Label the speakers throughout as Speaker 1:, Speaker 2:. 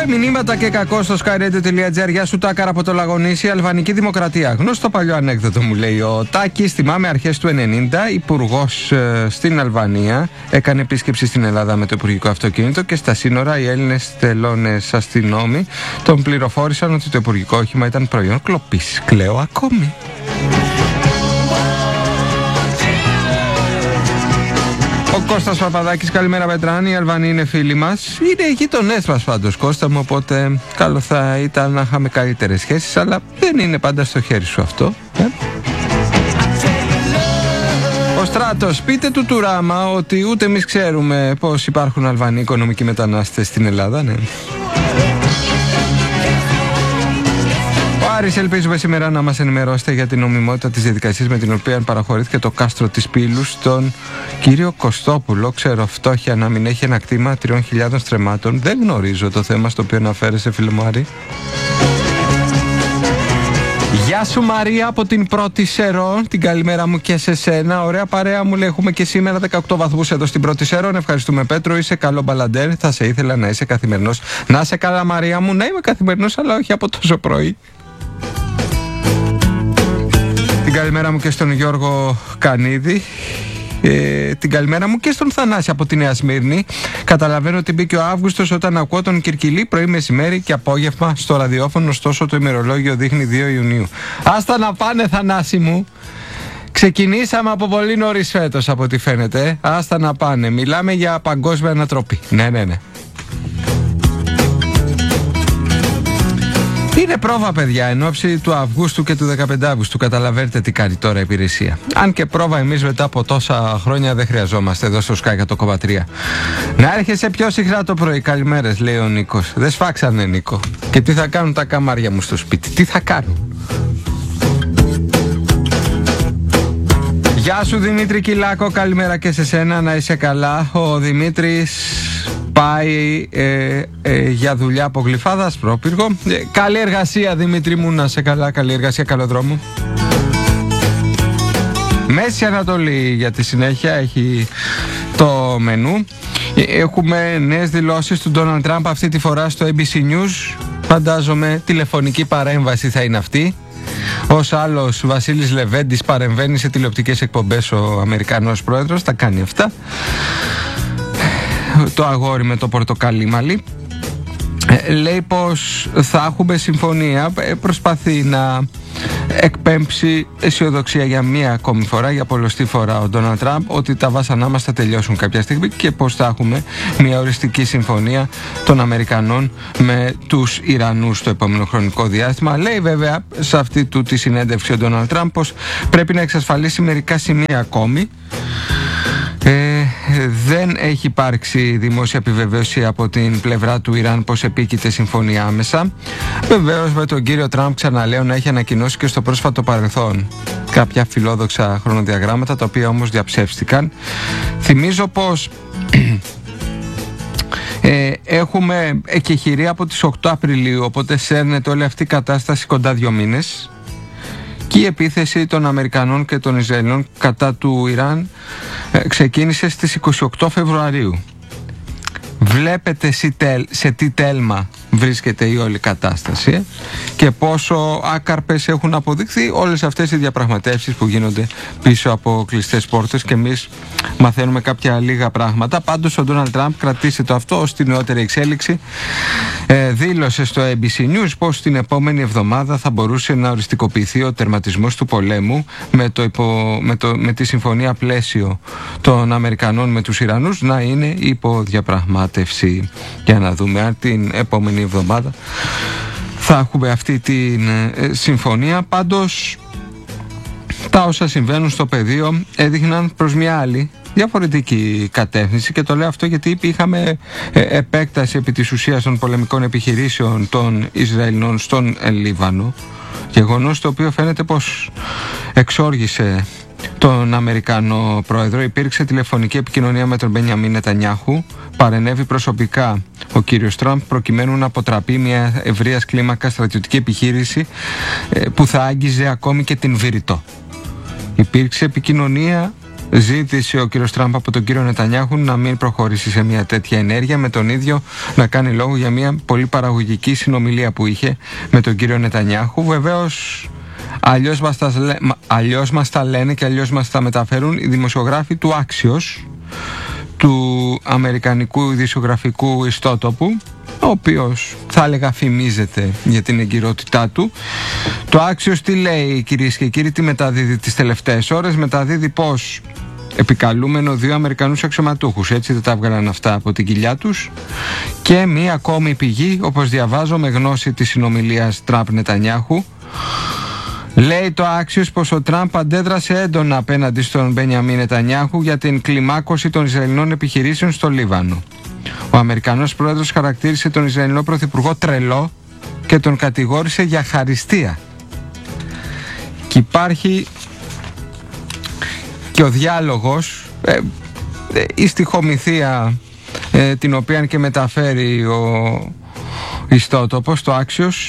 Speaker 1: Τώρα μηνύματα και κακό στο skyradio.gr. Γεια σου, Τάκαρα από το Λαγονίσι, Αλβανική Δημοκρατία. Γνωστό παλιό ανέκδοτο, μου λέει ο Τάκης. Θυμάμαι αρχές του 90, υπουργός στην Αλβανία έκανε επίσκεψη στην Ελλάδα με το υπουργικό αυτοκίνητο και στα σύνορα οι Έλληνες τελώνες αστυνόμοι τον πληροφόρησαν ότι το υπουργικό όχημα ήταν προϊόν κλοπής. Κλαίω ακόμη. Ο Κώστας Παπαδάκης, καλημέρα Πετράνη, οι Αλβανοί είναι φίλοι μας. Είναι γείτονές μας πάντως, Κώστα μου, οπότε καλό θα ήταν να είχαμε καλύτερες σχέσεις, αλλά δεν είναι πάντα στο χέρι σου αυτό. Ο Στράτος, πείτε του Τουράμα ότι ούτε εμείς ξέρουμε πως υπάρχουν Αλβανοί οικονομικοί μετανάστες στην Ελλάδα, ναι. Άρης, ελπίζουμε σήμερα να μας ενημερώσετε για την νομιμότητα της διαδικασίας με την οποία παραχωρήθηκε το κάστρο της Πύλου στον κύριο Κωστόπουλο. Ξέρω φτώχεια να μην έχει ένα κτήμα 3.000 στρεμμάτων. Δεν γνωρίζω το θέμα στο οποίο αναφέρεσαι, φίλε μου Άρη. Γεια σου Μαρία από την Πρώτη Σερών, την καλημέρα μου και σε σένα. Ωραία παρέα μου, λέει, έχουμε και σήμερα 18 βαθμούς εδώ στην Πρώτη Σερών. Ευχαριστούμε Πέτρο, είσαι καλό μπαλαντέρ. Θα σε ήθελα να είσαι καθημερινός. Να είσαι καλά Μαρία μου, να είμαι καθημερινός, αλλά όχι από τόσο πρωί. Την καλημέρα μου και στον Γιώργο Κανίδη. Την καλημέρα μου και στον Θανάση από τη Νέα Σμύρνη. Καταλαβαίνω ότι μπήκε ο Αύγουστος όταν ακούω τον Κυρκυλή πρωί, μεσημέρι και απόγευμα στο ραδιόφωνο. Ωστόσο το ημερολόγιο δείχνει 2 Ιουνίου. Άστα να πάνε, Θανάση μου. Ξεκινήσαμε από πολύ νωρίς φέτος, από ό,τι φαίνεται. Άστα να πάνε. Μιλάμε για παγκόσμια ανατροπή. Ναι. Είναι πρόβα, παιδιά, εν ώψη του Αυγούστου και του 15 Αυγούστου. Καταλαβαίνετε τι κάνει τώρα η υπηρεσία. Αν και πρόβα εμείς μετά από τόσα χρόνια δεν χρειαζόμαστε εδώ στο Sky 100,3. Να έρχεσαι πιο συχνά το πρωί. Καλημέρες, λέει ο Νίκος. Δεν σφάξανε, Νίκο. Και τι θα κάνουν τα καμάρια μου στο σπίτι? Τι θα κάνουν? Γεια σου Δημήτρη Κυλάκο, καλημέρα και σε σένα, να είσαι καλά. Ο Δημήτρης πάει για δουλειά από Γλυφάδα, Ασπρόπυργο. Καλή εργασία Δημήτρη μου, να είσαι καλά, καλή εργασία, καλό δρόμο. Μέση Ανατολή για τη συνέχεια έχει το μενού. Έχουμε νέες δηλώσεις του Ντόναλντ Τραμπ αυτή τη φορά στο ABC News. Φαντάζομαι τηλεφωνική παρέμβαση θα είναι αυτή. Ως άλλος Βασίλης Λεβέντης παρεμβαίνει σε τηλεοπτικές εκπομπές ο Αμερικανός πρόεδρος, τα κάνει αυτά. Το αγόρι με το πορτοκαλί μαλλί λέει πως θα έχουμε συμφωνία. Προσπαθεί να εκπέμψει αισιοδοξία για μία ακόμη φορά, για πολλωστή φορά ο Ντόναλντ Τραμπ, ότι τα βάσανά μας θα τελειώσουν κάποια στιγμή και πως θα έχουμε μια οριστική συμφωνία των Αμερικανών με τους Ιρανούς στο επόμενο χρονικό διάστημα. Λέει βέβαια σε αυτή του τη συνέντευξη ο Ντόναλντ Τραμπ πως πρέπει να εξασφαλίσει μερικά σημεία ακόμη. Δεν έχει υπάρξει δημόσια επιβεβαίωση από την πλευρά του Ιράν πως επίκειται συμφωνία άμεσα. Βεβαίως με τον κύριο Τραμπ, ξαναλέω, να έχει ανακοινώσει και στο πρόσφατο παρελθόν κάποια φιλόδοξα χρονοδιαγράμματα, τα οποία όμως διαψεύστηκαν. Θυμίζω πως έχουμε εκεχηρία από τις 8 Απριλίου, οπότε σέρνεται όλη αυτή η κατάσταση κοντά 2 μήνες. Και η επίθεση των Αμερικανών και των Ισραηλινών κατά του Ιράν ξεκίνησε στις 28 Φεβρουαρίου. Βλέπετε σε τι τέλμα βρίσκεται η όλη κατάσταση και πόσο άκαρπες έχουν αποδειχθεί όλες αυτές οι διαπραγματεύσεις που γίνονται πίσω από κλειστές πόρτες και εμείς μαθαίνουμε κάποια λίγα πράγματα. Πάντως ο Ντόναλντ Τραμπ, κρατήστε το αυτό ως τη νεότερη εξέλιξη, δήλωσε στο ABC News πως την επόμενη εβδομάδα θα μπορούσε να οριστικοποιηθεί ο τερματισμός του πολέμου με τη συμφωνία πλαίσιο των Αμερικανών με τους Ιρανούς να είναι υπό διαπραγμάτευση. Για να δούμε αν την επόμενη εβδομάδα θα έχουμε αυτή τη συμφωνία. Πάντως τα όσα συμβαίνουν στο πεδίο έδειχναν προς μια άλλη διαφορετική κατεύθυνση και το λέω αυτό γιατί είχαμε επέκταση επί της ουσίας των πολεμικών επιχειρήσεων των Ισραηλινών στον Λίβανο, γεγονός το οποίο φαίνεται πως εξόργησε τον Αμερικανό πρόεδρο. Υπήρξε τηλεφωνική επικοινωνία με τον Μπενιαμίν Νετανιάχου. Παρενέβη προσωπικά ο κύριος Τραμπ προκειμένου να αποτραπεί μια ευρείας κλίμακα στρατιωτική επιχείρηση που θα άγγιζε ακόμη και την Βηρητό. Υπήρξε επικοινωνία ζήτησε ο κύριος Τραμπ από τον κύριο Νετανιάχου να μην προχωρήσει σε μια τέτοια ενέργεια, με τον ίδιο να κάνει λόγο για μια πολύ παραγωγική συνομιλία που είχε με τον κύριο Νετανιάχου. Βεβαίως αλλιώς μας τα λένε και αλλιώς μας τα μεταφέρουν οι δημοσιογράφοι του Axios, του αμερικανικού ειδησιογραφικού ιστότοπου, ο οποίος θα έλεγα φημίζεται για την εγκυρότητά του. Το Axios τι λέει, κυρίες και κύριοι, τι μεταδίδει τις τελευταίες ώρες? Μεταδίδει πως επικαλούμενο 2 Αμερικανούς αξιωματούχους, έτσι δεν τα έβγαλαν αυτά από την κοιλιά τους, και μία ακόμη πηγή, όπως διαβάζω με γνώση της συνομιλίας Τραμπ-Νετανιάχου, λέει το Axios πως ο Τραμπ αντέδρασε έντονα απέναντι στον Μπενιαμίν Νετανιάχου για την κλιμάκωση των Ισραηλινών επιχειρήσεων στο Λίβανο. Ο Αμερικανός πρόεδρος χαρακτήρισε τον Ισραηλινό πρωθυπουργό τρελό και τον κατηγόρησε για χαριστία. Και υπάρχει και ο διάλογος, η στιχομυθία την οποία και μεταφέρει ο ιστότοπος, το Axios.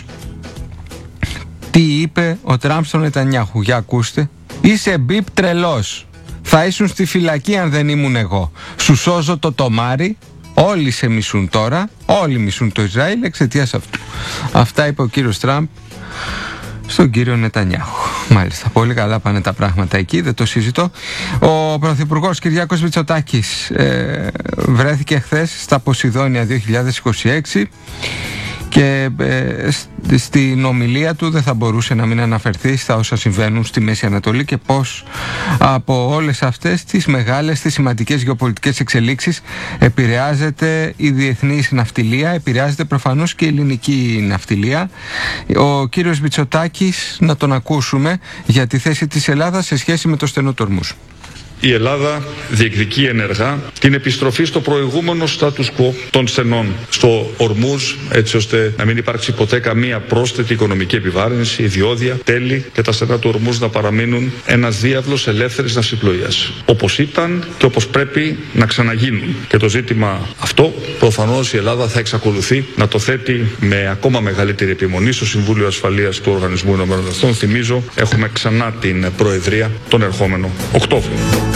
Speaker 1: Τι είπε ο Τραμπ στον Νετανιάχου? Για ακούστε. Είσαι μπιπ τρελός. Θα ήσουν στη φυλακή αν δεν ήμουν εγώ. Σου σώζω το τομάρι. Όλοι σε μισούν τώρα. Όλοι μισούν το Ισραήλ εξαιτίας αυτού. Αυτά είπε ο κύριος Τραμπ στον κύριο Νετανιάχου. Μάλιστα, πολύ καλά πάνε τα πράγματα εκεί, δεν το συζητώ. Ο πρωθυπουργός Κυριάκος Μητσοτάκης βρέθηκε χθες στα Ποσειδόνια 2026 και στην ομιλία του δεν θα μπορούσε να μην αναφερθεί στα όσα συμβαίνουν στη Μέση Ανατολή και πώς από όλες αυτές τις μεγάλες, τις σημαντικές γεωπολιτικές εξελίξεις επηρεάζεται η διεθνής ναυτιλία, επηρεάζεται προφανώς και η ελληνική ναυτιλία. Ο κύριος Μητσοτάκης, να τον ακούσουμε για τη θέση της Ελλάδας σε σχέση με το στενό του Ορμούζ.
Speaker 2: Η Ελλάδα διεκδικεί ενεργά την επιστροφή στο προηγούμενο status quo των στενών στο Ορμούζ, έτσι ώστε να μην υπάρξει ποτέ καμία πρόσθετη οικονομική επιβάρυνση, διόδια, τέλη και τα στενά του Ορμούζ να παραμείνουν ένας διάβλος ελεύθερης ναυσιπλοείας. Όπως ήταν και όπως πρέπει να ξαναγίνουν. Και το ζήτημα αυτό προφανώς η Ελλάδα θα εξακολουθεί να το θέτει με ακόμα μεγαλύτερη επιμονή στο Συμβούλιο Ασφαλείας του Οργανισμού Ηνωμένων Εθνών. Θυμίζω, έχουμε ξανά την Προεδρία τον ερχόμενο Οκτώβριο.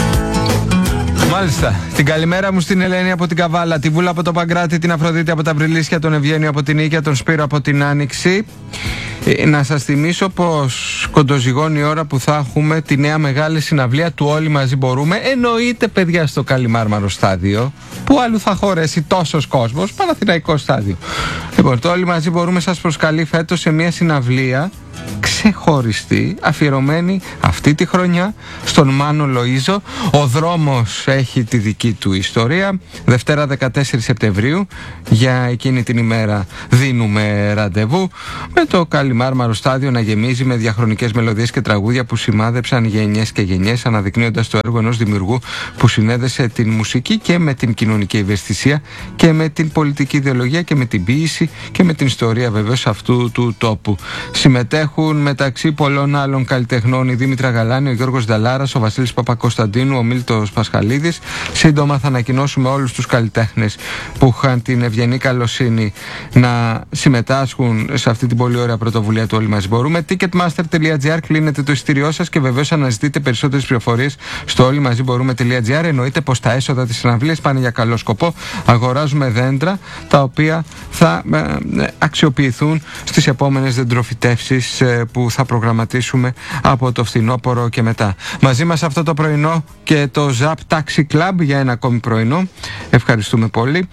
Speaker 1: Μάλιστα. Την καλημέρα μου στην Ελένη από την Καβάλα, τη Βούλα από το Παγκράτη, την Αφροδίτη από τα Βρυλίσια, τον Ευγένιο από την Οίκια, τον Σπύρο από την Άνοιξη. Να σας θυμίσω πως κοντοζυγώνει η ώρα που θα έχουμε τη νέα μεγάλη συναυλία του Όλοι Μαζί Μπορούμε. Εννοείται, παιδιά, στο Καλιμάρμαρο στάδιο. Πού αλλού θα χωρέσει τόσος κόσμος? Παναθηναϊκό στάδιο. Λοιπόν, το Όλοι Μαζί Μπορούμε σας προσκαλεί φέτος σε μια συναυλία ξεχωριστή, αφιερωμένη αυτή τη χρονιά στον Μάνο Λοΐζο. Ο δρόμος έχει τη δική του ιστορία. Δευτέρα 14 Σεπτεμβρίου, για εκείνη την ημέρα δίνουμε ραντεβού, με το Καλιμάρμαρο στάδιο να γεμίζει με διαχρονικές μελωδίες και τραγούδια που σημάδεψαν γενιές και γενιές, αναδεικνύοντας το έργο ενός δημιουργού που συνέδεσε την μουσική και με την κοινωνική ευαισθησία και με την πολιτική ιδεολογία και με την ποίηση και με την ιστορία βεβαίως αυτού του τόπου. Συμμετέχουν μεταξύ πολλών άλλων καλλιτεχνών η Δήμητρα Γαλάνη, ο Γιώργος Νταλάρας, ο Βασίλης Παπακοσταντίνου, ο Μίλτος Πασχαλίδης. Σύντομα θα ανακοινώσουμε όλους τους καλλιτέχνες που είχαν την ευγενή καλοσύνη να συμμετάσχουν σε αυτή την πολύ ωραία πρωτοβουλία του Όλοι Μαζί Μπορούμε. Ticketmaster.gr, κλείνετε το εισιτήριό σας και βεβαίως αναζητείτε περισσότερες πληροφορίες στο όλοιμαζιμπορούμε.gr. Εννοείται πως τα έσοδα της συναυλίας πάνε για καλό σκοπό. Αγοράζουμε δέντρα τα οποία θα αξιοποιηθούν στις επόμενες δεντροφυτεύσεις που θα προγραμματίσουμε από το φθινόπωρο και μετά. Μαζί μας αυτό το πρωινό και το ZAP Taxi Club για ένα ακόμη πρωινό. Ευχαριστούμε πολύ.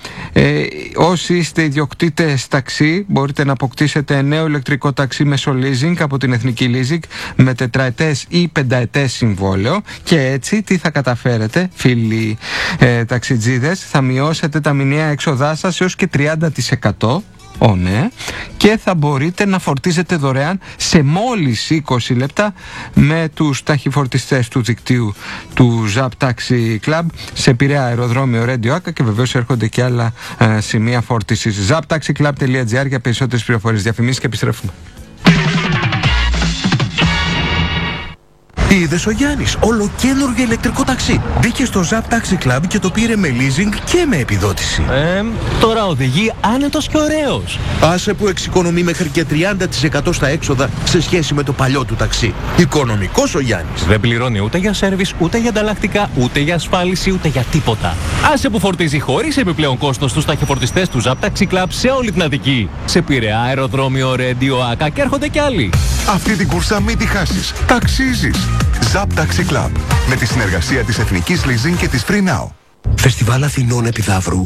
Speaker 1: Όσοι είστε ιδιοκτήτες ταξί, μπορείτε να αποκτήσετε νέο ηλεκτρικό ταξί μέσω leasing από την Εθνική Leasing με τετραετές ή πενταετές συμβόλαιο, και έτσι τι θα καταφέρετε, φίλοι ταξιτζίδες? Θα μειώσετε τα μηνιαία έξοδά σας έως και 30%. Ναι, και θα μπορείτε να φορτίζετε δωρεάν σε μόλις 20 λεπτά με τους ταχυφορτιστές του δικτύου του ZAP Taxi Club σε Πειραιά, αεροδρόμιο Radio Άκα, και βεβαίως έρχονται και άλλα σημεία φόρτισης. zaptaxiclub.gr για περισσότερες πληροφορίες. Διαφημίσεις και επιστρέφουμε.
Speaker 3: Τι είδες ο Γιάννης? Ολοκαίνουργιο ηλεκτρικό ταξί. Μπήκε στο Zap Taxi Club και το πήρε με leasing και με επιδότηση.
Speaker 4: Τώρα οδηγεί άνετος και ωραίος.
Speaker 3: Άσε που εξοικονομεί μέχρι και 30% στα έξοδα σε σχέση με το παλιό του ταξί. Οικονομικός ο Γιάννης.
Speaker 4: Δεν πληρώνει ούτε για σέρβις, ούτε για ανταλλακτικά, ούτε για ασφάλιση, ούτε για τίποτα. Άσε που φορτίζει χωρίς επιπλέον κόστος στους ταχυφορτιστές του Zap Taxi Club σε όλη την Αττική. Σε Πειραιά, αεροδρόμιο, Ρέντιο, Άκα και έρχονται κι άλλοι.
Speaker 5: Αυτή την κούρσα μην τη χάσεις. Ταξίζεις. Zap Taxi Club. Με τη συνεργασία της Εθνικής Leasing και της Free Now.
Speaker 3: Φεστιβάλ Αθηνών Επιδαύρου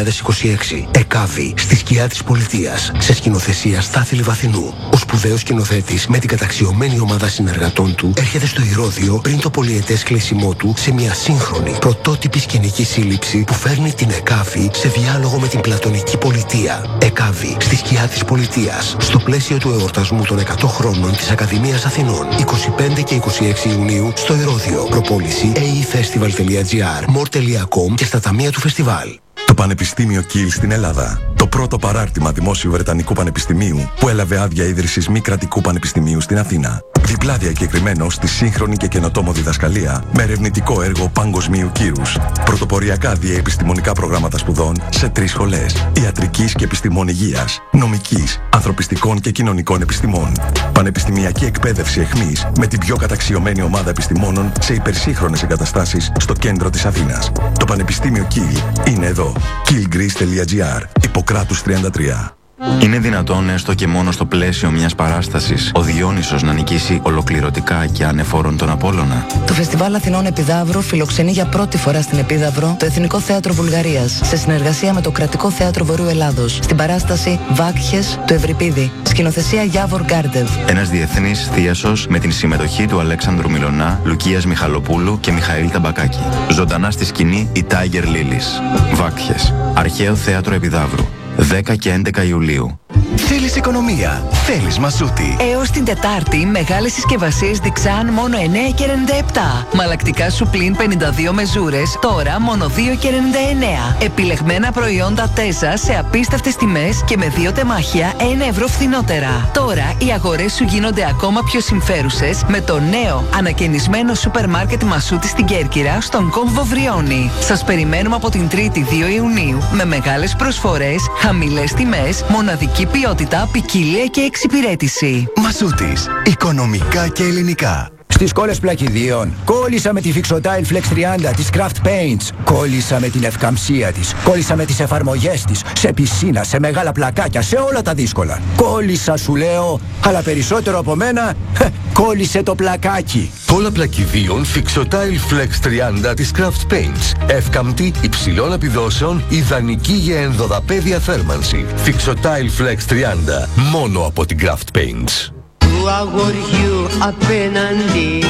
Speaker 3: 2026. ΕΚΑΒΗ στη σκιά της πολιτείας. Σε σκηνοθεσία Στάθη Λιβαθινού. Ο σπουδαίος σκηνοθέτης με την καταξιωμένη ομάδα συνεργατών του έρχεται στο Ηρώδειο πριν το πολυετές κλείσιμό του σε μια σύγχρονη πρωτότυπη σκηνική σύλληψη που φέρνει την ΕΚΑΒΗ σε διάλογο με την πλατωνική πολιτεία. ΕΚΑΒΗ στη σκιά της πολιτείας. Στο πλαίσιο του εορτασμού των 100 χρόνων της Ακαδημίας Αθηνών. 25 και 26 Ιουνίου στο Ηρώδειο. Προπόληση aefestival.gr, more.com και στα ταμεία του φεστιβάλ.
Speaker 5: Το Πανεπιστήμιο Κιλ στην Ελλάδα. Το πρώτο παράρτημα δημόσιου Βρετανικού Πανεπιστημίου που έλαβε άδεια ίδρυσης μη κρατικού πανεπιστημίου στην Αθήνα. Διπλά διακεκριμένο στη σύγχρονη και καινοτόμο διδασκαλία με ερευνητικό έργο παγκοσμίου κύρους. Πρωτοποριακά διαεπιστημονικά προγράμματα σπουδών σε 3 σχολές. Ιατρικής και επιστημών υγείας, νομικής, ανθρωπιστικών και κοινωνικών επιστημών. Πανεπιστημιακή εκπαίδευση εχμής με την πιο καταξιωμένη ομάδα επιστημόνων σε υπερσύγχρονες εγκαταστάσεις στο κέντρο της Αθήνας. Το Πανεπιστήμιο Κιλ είναι εδώ. killgreece.gr. Ιπποκράτους 33.
Speaker 6: Είναι δυνατόν έστω και μόνο στο πλαίσιο μιας παράστασης ο Διόνυσος να νικήσει ολοκληρωτικά και ανεφόρον τον Απόλλωνα?
Speaker 7: Το Φεστιβάλ Αθηνών Επιδαύρου φιλοξενεί για πρώτη φορά στην Επίδαυρο το Εθνικό Θέατρο Βουλγαρίας σε συνεργασία με το Κρατικό Θέατρο Βορείου Ελλάδος στην παράσταση Βάκχες του Ευρυπίδη. Σκηνοθεσία Γιάβορ Γκάρντεβ.
Speaker 6: Ένας διεθνής θίασος με την συμμετοχή του Αλέξανδρου Μιλωνά, Λουκίας Μιχαλοπούλου και Μιχαήλ Ταμπακάκη. Ζωντανά στη σκηνή η Tiger Lilies. Βάκχες. Αρχαίο Θέατρο Επιδαύρου. 10 και 11 Ιουλίου.
Speaker 3: Θέλεις οικονομία? Θέλεις Μασούτη.
Speaker 7: Έως την Τετάρτη, μεγάλες συσκευασίες Dixan μόνο 9,97. Μαλακτικά σου πλην 52 μεζούρες, τώρα μόνο 2,99. Επιλεγμένα προϊόντα Τέζα σε απίστευτες τιμές και με 2 τεμάχια 1 ευρώ φθηνότερα. Τώρα οι αγορές σου γίνονται ακόμα πιο συμφέρουσες με το νέο ανακαινισμένο σούπερ μάρκετ Μασούτη στην Κέρκυρα, στον κόμβο Βριώνη. Σας περιμένουμε από την 3η 2 Ιουνίου με μεγάλες προσφορές, χαμηλές τιμές, μοναδική ποιότητα, ποικιλία και εξυπηρέτηση.
Speaker 3: Μασούτης. Οικονομικά και ελληνικά.
Speaker 8: Στις κόλλες πλακιδίων. Κόλλησα με τη Fixotile Flex 30 της Craft Paints. Κόλλησα με την ευκαμψία της. Κόλλησα με τις εφαρμογές της. Σε πισίνα, σε μεγάλα πλακάκια, σε όλα τα δύσκολα. Κόλλησα σου λέω, αλλά περισσότερο από μένα, κόλλησε το πλακάκι.
Speaker 3: Κόλλα πλακιδίων Fixotile Flex 30 της Craft Paints. Εύκαμπτη, υψηλών επιδόσεων, ιδανική για ενδοδαπέδια θέρμανση. Fixotile Flex 30. Μόνο από την Craft Paints.
Speaker 9: Του αγοριού απέναντι.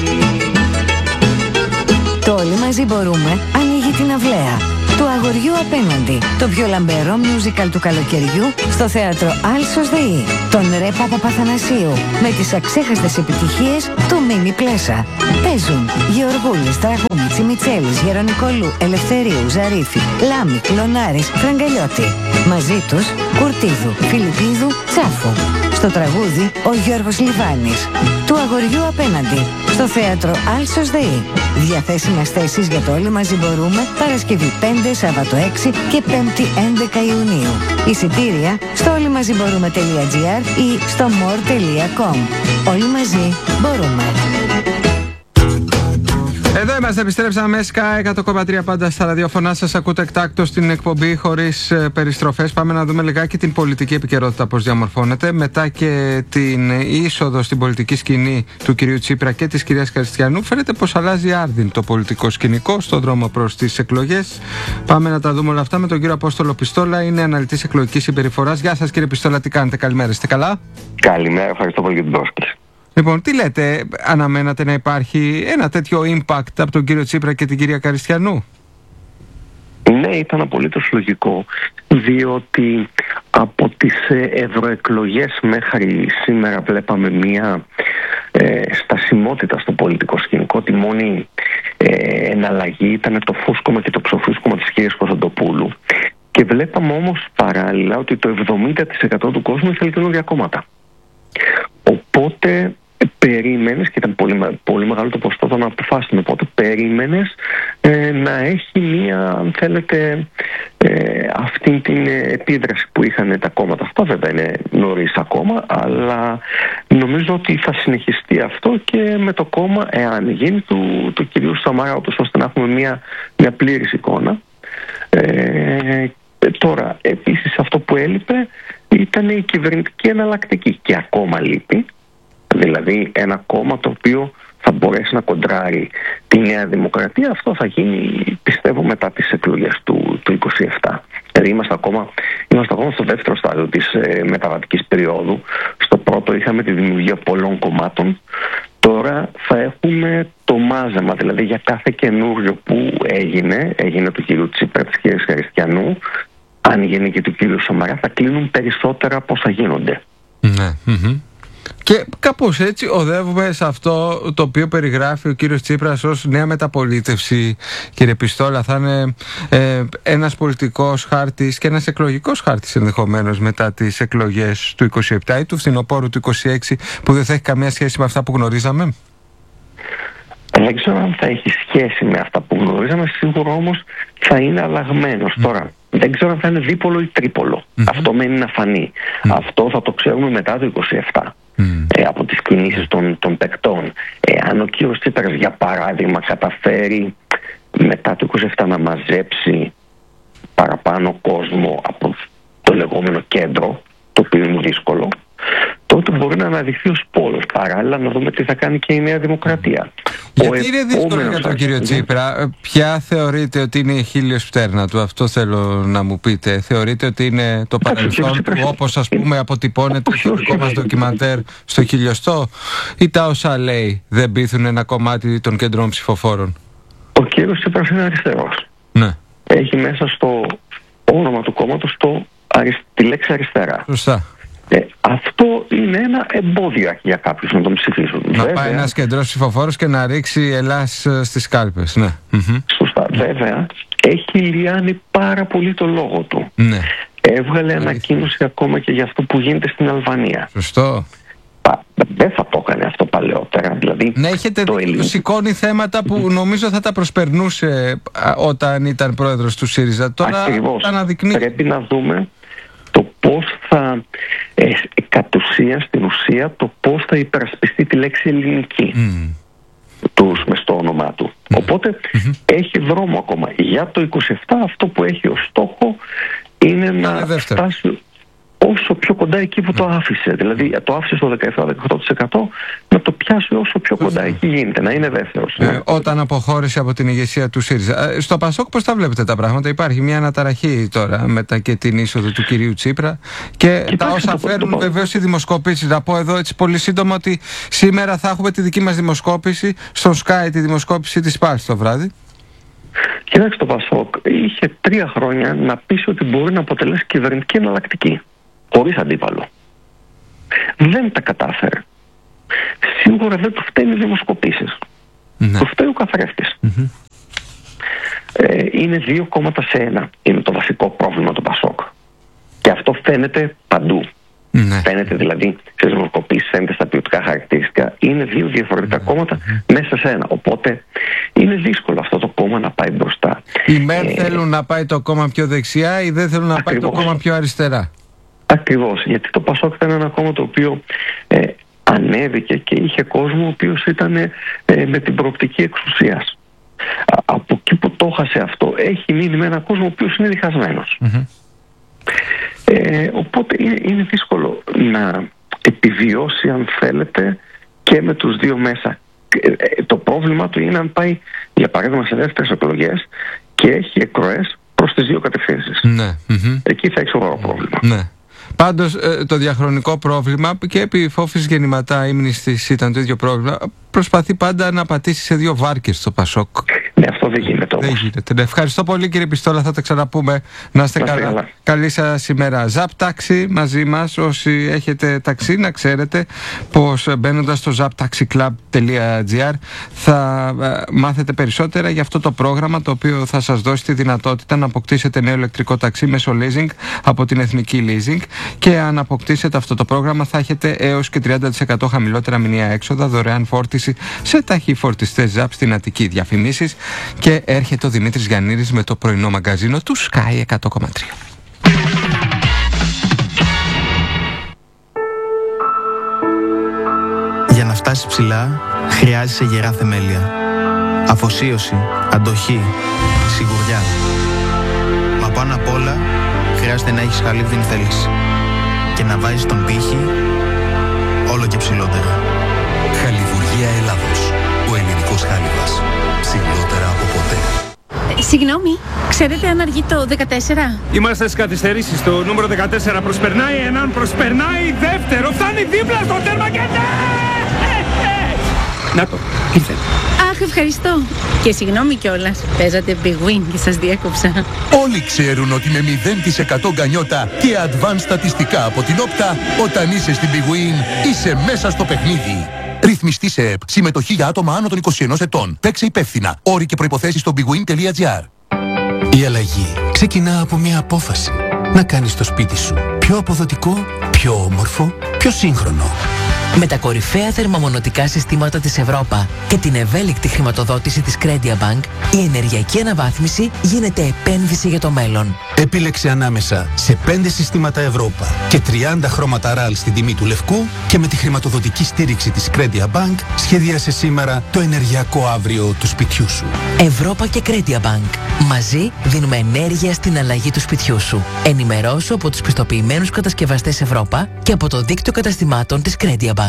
Speaker 10: Το Όλοι μαζί μπορούμε ανοίγει την αυλαία. Του αγοριού απέναντι. Το πιο λαμπερό musical του καλοκαιριού στο θέατρο Άλσος ΔΕΗ. Τον Ρε Παπαθανασίου με τις αξέχαστες επιτυχίες του Μίμη Πλέσα. Παίζουν Γεωργούλης, Τραγούμη, Μιτσέλης, Γερονικολού, Ελευθερίου, Ζαρίφη, Λάμη, Κλωνάρης, Φραγκαλιώτη. Μαζί τους Κουρτίδου, Φιλιππίδου, Τσάφου. Στο τραγούδι ο Γιώργος Λιβάνης. Του αγοριού απέναντι. Στο θέατρο Άλσος ΔΕΗ. Διαθέσιμες θέσεις για το Όλοι μαζί μπορούμε Παρασκευή 5, Σάββατο 6 και 5η 11 Ιουνίου. Εισιτήρια στο όλοιμαζιμπορούμε.gr ή στο more.com. Όλοι μαζί μπορούμε.
Speaker 1: Εδώ είμαστε, επιστρέψαμε Sky 100,3 πάντα στα ραδιόφωνά σας. Ακούτε εκτάκτως στην εκπομπή χωρίς περιστροφές. Πάμε να δούμε λιγάκι την πολιτική επικαιρότητα πώς διαμορφώνεται. Μετά και την είσοδο στην πολιτική σκηνή του κυρίου Τσίπρα και της κυρίας Χριστιανού, φαίνεται πως αλλάζει άρδιν το πολιτικό σκηνικό στον δρόμο προς τις εκλογές. Πάμε να τα δούμε όλα αυτά με τον κύριο Απόστολο Πιστόλα. Είναι αναλυτής εκλογικής συμπεριφοράς. Γεια σας κύριε Πιστόλα, τι κάνετε? Καλημέρα, είστε καλά?
Speaker 11: Καλημέρα, ευχαριστώ πολύ για την πρόσκληση.
Speaker 1: Λοιπόν, τι λέτε, αναμένατε να υπάρχει ένα τέτοιο impact από τον κύριο Τσίπρα και την κυρία Καριστιανού?
Speaker 11: Ναι, ήταν απολύτως λογικό, διότι από τις ευρωεκλογές μέχρι σήμερα βλέπαμε μια στασιμότητα στο πολιτικό σκηνικό. Τη μόνη εναλλαγή ήταν το φούσκωμα και το ψοφούσκωμα της κυρίας Κωνσταντοπούλου. Και βλέπαμε όμως παράλληλα ότι το 70% του κόσμου ήθελε καινούργια κόμματα. Οπότε περίμενες, και ήταν πολύ μεγάλο το ποσοστό των αποφάσεων, οπότε περίμενες να έχει μία, αν θέλετε, αυτή την επίδραση που είχαν τα κόμματα. Αυτό βέβαια είναι νωρίς ακόμα, αλλά νομίζω ότι θα συνεχιστεί αυτό και με το κόμμα, εάν γίνει του κυρίου Σαμαρά, ώστε να έχουμε μία πλήρης εικόνα. Τώρα, επίσης αυτό που έλειπε ήταν η κυβερνητική εναλλακτική, και ακόμα λείπει. Δηλαδή ένα κόμμα το οποίο θα μπορέσει να κοντράρει τη Νέα Δημοκρατία. Αυτό θα γίνει, πιστεύω, μετά τις εκλογές του 27. Δηλαδή είμαστε ακόμα στο δεύτερο στάδιο της μεταβατικής περίοδου. Στο πρώτο είχαμε τη δημιουργία πολλών κομμάτων. Τώρα θα έχουμε το μάζεμα, δηλαδή για κάθε καινούριο που έγινε του κυρίου Τσίπρα, της κυρίας Χριστιανού, αν γίνει και του κυρίου Σαμαρά, θα κλείνουν περισσότερα από όσα γίνονται.
Speaker 1: Ναι. Και κάπως έτσι οδεύουμε σε αυτό το οποίο περιγράφει ο κύριος Τσίπρας ως νέα μεταπολίτευση, κύριε Πιστόλα. Θα είναι ένας πολιτικός χάρτης και ένας εκλογικός χάρτης ενδεχομένως μετά τις εκλογές του 27 ή του φθινοπόρου του 26, που δεν θα έχει καμία σχέση με αυτά που γνωρίζαμε.
Speaker 11: Δεν ξέρω αν θα έχει σχέση με αυτά που γνωρίζαμε, σίγουρα όμως θα είναι αλλαγμένος. Τώρα, δεν ξέρω αν θα είναι δίπολο ή τρίπολο. Αυτό μένει να φανεί. Αυτό θα το ξέρουμε μετά το 27. Από τις κινήσεις των παικτών. Αν ο κύριος Τσίπρας, για παράδειγμα, καταφέρει μετά το 27 να μαζέψει παραπάνω κόσμο από το λεγόμενο κέντρο, το οποίο είναι δύσκολο, τότε μπορεί να αναδειχθεί ως πόλος. Παράλληλα να δούμε τι θα κάνει και η Νέα Δημοκρατία.
Speaker 1: Γιατί είναι δύσκολο για τον κύριο Τσίπρα? Ποια θεωρείτε ότι είναι η χίλιος πτέρνα του? Αυτό θέλω να μου πείτε. Θεωρείτε ότι είναι το παρελθόν του, όπως ας πούμε αποτυπώνεται στο δικό μας ντοκιμαντέρ στο χιλιοστό, ή τα όσα λέει δεν πείθουν ένα κομμάτι των κέντρων ψηφοφόρων?
Speaker 11: Ο κύριος Τσίπρας είναι αριστερός.
Speaker 1: Ναι.
Speaker 11: Έχει μέσα στο όνομα του κόμματος τη λέξη αριστερά.
Speaker 1: Σωστά.
Speaker 11: Αυτό είναι ένα εμπόδιο για κάποιους να τον ψηφίσουν.
Speaker 1: Να πάει ένας κεντρός ψηφοφόρος και να ρίξει Ελλάς στις κάλπες. Ναι.
Speaker 11: Σωστά. Βέβαια, έχει λιάνει πάρα πολύ το λόγο του.
Speaker 1: Ναι.
Speaker 11: Έβγαλε ανακοίνωση ακόμα και για αυτό που γίνεται στην Αλβανία.
Speaker 1: Σωστό.
Speaker 11: Δεν θα το έκανε αυτό παλαιότερα. Δηλαδή,
Speaker 1: ναι, έχετε σηκώνει θέματα που νομίζω θα τα προσπερνούσε όταν ήταν πρόεδρος του ΣΥΡΙΖΑ. Τώρα αναδεικνύει. Πρέπει
Speaker 11: να δούμε το πώς θα, κατ' ουσία, στην ουσία, το πώς θα υπερασπιστεί τη λέξη ελληνική μες στο όνομά του. Οπότε έχει δρόμο ακόμα. Για το 27 αυτό που έχει ως στόχο είναι να φτάσει όσο πιο κοντά εκεί που το άφησε. Δηλαδή το άφησε στο 17-18%, να το πιάσει όσο πιο κοντά εκεί γίνεται, να είναι δεύτερος.
Speaker 1: Όταν αποχώρησε από την ηγεσία του ΣΥΡΙΖΑ. Στο ΠΑΣΟΚ πώς τα βλέπετε τα πράγματα? Υπάρχει μια αναταραχή τώρα μετά και την είσοδο του κυρίου Τσίπρα και τα όσα φέρνουν βεβαίως οι δημοσκόπησεις. Να πω εδώ έτσι πολύ σύντομα ότι σήμερα θα έχουμε τη δική μας δημοσκόπηση στον Sky, τη δημοσκόπηση της Πάρης το βράδυ.
Speaker 11: Κοιτάξτε, το ΠΑΣΟΚ είχε 3 χρόνια να πείσει ότι μπορεί να αποτελέσει κυβερνητική εναλλακτική, χωρίς αντίπαλο. Δεν τα κατάφερε. Σίγουρα δεν του φταίνει οι δημοσκοπήσεις. Του φταίει ο καθρέφτης. Είναι 2 κόμματα σε ένα. Είναι το βασικό πρόβλημα του ΠΑΣΟΚ. Και αυτό φαίνεται παντού. Φαίνεται δηλαδή στις δημοσκοπήσεις, φαίνεται στα ποιοτικά χαρακτηριστικά. Είναι 2 διαφορετικά κόμματα μέσα σε ένα. Οπότε είναι δύσκολο αυτό το κόμμα να πάει μπροστά.
Speaker 1: Οι μεν θέλουν να πάει το κόμμα πιο δεξιά, ή δεν θέλουν να πάει το κόμμα πιο αριστερά.
Speaker 11: Ακριβώς, γιατί το ΠΑΣΟΚ ήταν ένα κόμμα το οποίο ανέβηκε και είχε κόσμο ο οποίος ήταν με την προοπτική εξουσίας. Από εκεί που το έχασε αυτό, έχει μείνει με ένα κόσμο ο οποίος είναι διχασμένος. Οπότε είναι δύσκολο να επιβιώσει, αν θέλετε, και με τους δύο μέσα. Το πρόβλημα του είναι αν πάει, για παράδειγμα, σε δεύτερες εκλογές και έχει εκροές προς τις δύο κατευθύνσεις. Εκεί θα έχει σοβαρό πρόβλημα.
Speaker 1: Πάντως το διαχρονικό πρόβλημα, και επί Φόφης Γεννηματά ήμνης της ήταν το ίδιο πρόβλημα, προσπαθεί πάντα να πατήσει σε 2 βάρκες το ΠΑΣΟΚ.
Speaker 11: Ναι, αυτό δεν γίνεται όμως.
Speaker 1: Δεν γίνεται. Ευχαριστώ πολύ κύριε Πιστόλα, θα τα ξαναπούμε. Να είστε καλά. Καλή σας ημέρα. Zap Taxi μαζί μας. Όσοι έχετε ταξί, να ξέρετε πως μπαίνοντας στο zaptaxiclub.gr θα μάθετε περισσότερα για αυτό το πρόγραμμα, το οποίο θα σας δώσει τη δυνατότητα να αποκτήσετε νέο ηλεκτρικό ταξί μέσω leasing από την Εθνική Leasing, και αν αποκτήσετε αυτό το πρόγραμμα θα έχετε έως και 30% χαμηλότερα μηνιαία έξοδα, δωρεάν φόρτιση σε ταχυφορτιστές Zap στην Αττική. Διαφημίσεις, και έρχεται ο Δημήτρης Γιαννίδης με το πρωινό μαγκαζίνο του Sky 100,3.
Speaker 12: Για να φτάσεις ψηλά, χρειάζεσαι γερά θεμέλια. Αφοσίωση, αντοχή, σιγουριά. Μα πάνω απ' όλα, χρειάζεται να έχεις χαλίβδιν θέληση. Και να βάζεις τον πύχη όλο και ψηλότερα.
Speaker 3: Χαλιβουργία Ελλάδος. Ο ελληνικός χάλιβας. Ψηλότερα από ποτέ.
Speaker 13: Συγγνώμη, ξέρετε αν αργεί το 14?
Speaker 14: Είμαστε στις καθυστερήσεις. Το νούμερο 14 προσπερνάει έναν, προσπερνάει δεύτερο, φτάνει δίπλα στο τέρμα και να το, ήρθε.
Speaker 13: Αχ, ευχαριστώ. Και συγγνώμη κιόλας, παίζατε Big Win και σας διέκοψα.
Speaker 15: Όλοι ξέρουν ότι με 0% γκανιότα και advanced στατιστικά από την Όπτα, όταν είσαι στην Big Win, είσαι μέσα στο παιχνίδι. Ρυθμιστή σε ΕΠ. Συμμετοχή για άτομα άνω των 21 ετών. Παίξε υπεύθυνα. Όροι και προϋποθέσεις στο bigwin.gr.
Speaker 3: Η αλλαγή ξεκινά από μια απόφαση. Να κάνεις το σπίτι σου πιο αποδοτικό, πιο όμορφο, πιο σύγχρονο.
Speaker 16: Με τα κορυφαία θερμομονωτικά συστήματα της Ευρώπα και την ευέλικτη χρηματοδότηση της Credia Bank, η ενεργειακή αναβάθμιση γίνεται επένδυση για το μέλλον.
Speaker 3: Επίλεξε ανάμεσα σε 5 συστήματα Ευρώπα και 30 χρώματα RAL στην τιμή του λευκού, και με τη χρηματοδοτική στήριξη της Credia Bank σχεδίασε σήμερα το ενεργειακό αύριο του σπιτιού σου.
Speaker 16: Ευρώπα και Credia Bank. Μαζί δίνουμε ενέργεια στην αλλαγή του σπιτιού σου. Ενημερώσου από τους πιστοποιημένους κατασκευαστές Ευρώπα και από το δίκτυο καταστημάτων της Credia Bank.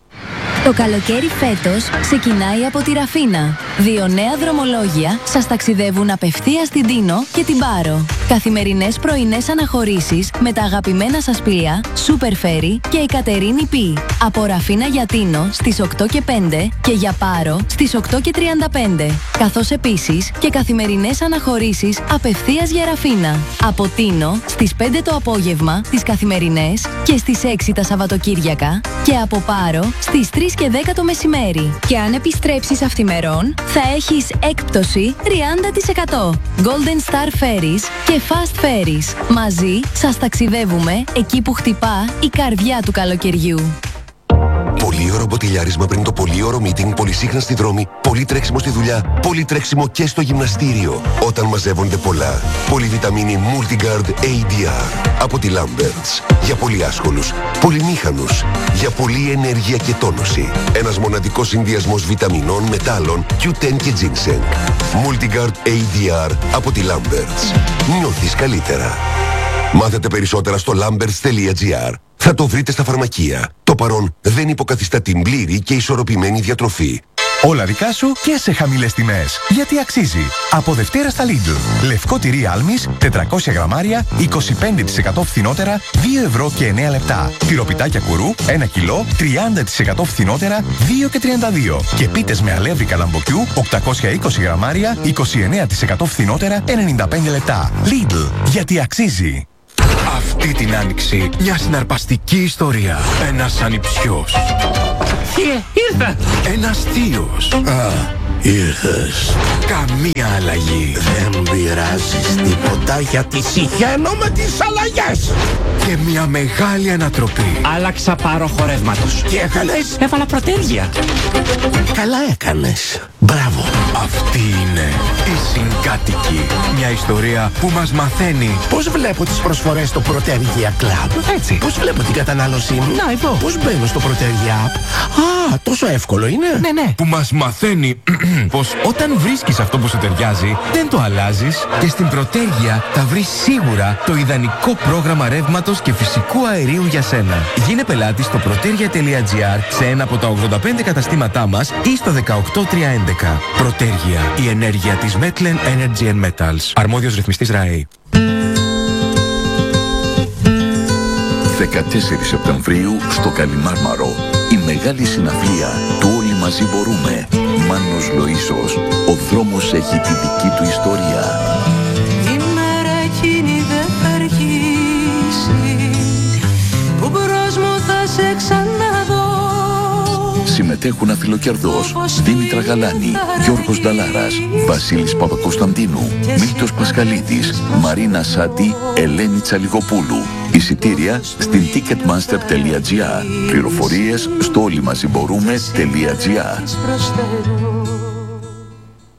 Speaker 17: Το καλοκαίρι φέτος ξεκινάει από τη Ραφίνα. 2 νέα δρομολόγια σας ταξιδεύουν απευθείας στην Τίνο και την Πάρο. Καθημερινές πρωινές αναχωρήσεις με τα αγαπημένα σας πλοία Super Ferry και η Κατερίνη Πι. Από Ραφίνα για Τίνο στις 8 και 5 και για Πάρο στις 8 και 35. Καθώς επίσης και καθημερινές αναχωρήσεις απευθείας για Ραφίνα. Από Τίνο στις 5 το απόγευμα τις καθημερινές και στις 6 τα Σαββατοκύριακα, και από Πάρο στις 3 και 10 το μεσημέρι. Και αν επιστρέψεις αυθημερών, θα έχεις έκπτωση 30%. Golden Star Ferries και Fast Ferries. Μαζί σας ταξιδεύουμε εκεί που χτυπά η καρδιά του καλοκαιριού.
Speaker 3: Πολύωρο μποτιλιάρισμα πριν το πολύωρο meeting, πολυσύχνα στη δρόμη, πολύ τρέξιμο στη δουλειά, πολύ τρέξιμο και στο γυμναστήριο. Όταν μαζεύονται πολλά. Πολυβιταμίνη Multigard ADR από τη Lamberts. Για πολύ άσχολους, πολυμήχανους, για πολλή ενέργεια και τόνωση. Ένας μοναδικός συνδυασμός βιταμινών, μετάλλων, Q10 και ginseng. Multigard ADR από τη Lamberts. Νιώθεις καλύτερα. Μάθετε περισσότερα στο lamberts.gr. Θα το βρείτε στα φαρμακεία. Το παρόν δεν υποκαθιστά την πλήρη και ισορροπημένη διατροφή.
Speaker 18: Όλα δικά σου και σε χαμηλές τιμές. Γιατί αξίζει. Από Δευτέρα στα Lidl. Λευκό τυρί άλμης, 400 γραμμάρια, 25% φθηνότερα, 2 ευρώ και 9 λεπτά. Τυροπιτάκια κουρού, 1 κιλό, 30% φθηνότερα, 2 και 32. Και πίτες με αλεύρι καλαμποκιού, 820 γραμμάρια, 29% φθηνότερα, 95 λεπτά. Lidl. Γιατί αξίζει.
Speaker 19: Αυτή την άνοιξη μια συναρπαστική ιστορία. Ένας ανιψιός.
Speaker 14: Ήρθα!
Speaker 19: Ένας θείος.
Speaker 3: Ήρθες.
Speaker 19: Καμία αλλαγή.
Speaker 3: Δεν πειράζεις τίποτα, γιατί συχαίνω με τις αλλαγές.
Speaker 19: Και μια μεγάλη ανατροπή.
Speaker 14: Άλλαξα πάρο χορεύματος.
Speaker 3: Τι έκανες?
Speaker 14: Έβαλα πρωτέργεια.
Speaker 3: Καλά έκανες. Μπράβο.
Speaker 19: Αυτή είναι η Συγκάτοικη. Μια ιστορία που μας μαθαίνει
Speaker 3: πώς βλέπω τις προσφορές στο Πρωτέργεια Club.
Speaker 14: Έτσι.
Speaker 3: Πώς βλέπω την κατανάλωσή μου.
Speaker 14: Να, εδώ.
Speaker 3: Πώς μπαίνω στο Πρωτέργεια App. Α, τόσο εύκολο είναι.
Speaker 14: Ναι.
Speaker 19: Που μας μαθαίνει πως όταν βρίσκεις αυτό που σου ταιριάζει, δεν το αλλάζεις, και στην Πρωτέργεια θα βρεις σίγουρα το ιδανικό πρόγραμμα ρεύματος και φυσικού αερίου για σένα. Γίνε πελάτη στο protergia.gr, σε ένα από τα 85 καταστήματά μας ή στο 18311. Πρωτέργεια, η ενέργεια της Metlen Energy and Metals. Αρμόδιος ρυθμιστής ΡΑΕ.
Speaker 20: 14 Σεπτεμβρίου στο Καλιμάρμαρο. Η μεγάλη συναυλία του Όλοι Μαζί Μπορούμε. Μάνος Λοΐσος. Ο δρόμος έχει τη δική του ιστορία.
Speaker 21: Η μέρα εκείνη δεν θα αργήσει, που μπρος μου θα σε ξαναδώ.
Speaker 20: Συμμετέχουν Αφιλοκερδός, Δήμητρα Γαλάνη, Γιώργος Νταλάρας, Βασίλης Παπακοσταντίνου, Μίλτος Πασχαλίδης, Μαρίνα Σάτι, Ελένη Τσαλιγοπούλου. Εισιτήρια στην ticketmaster.gr. Πληροφορίες στο όλοιμαζιμπορούμε.gr.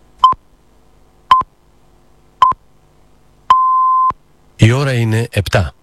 Speaker 22: Η ώρα είναι 7.